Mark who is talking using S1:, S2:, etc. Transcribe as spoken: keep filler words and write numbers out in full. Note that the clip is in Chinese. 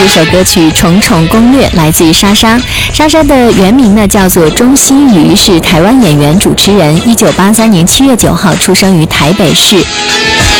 S1: 这首歌曲《重重攻略》来自于莎莎。莎莎的原名呢叫做钟欣瑜，是台湾演员、主持人。一九八三年七月九号出生于台北市。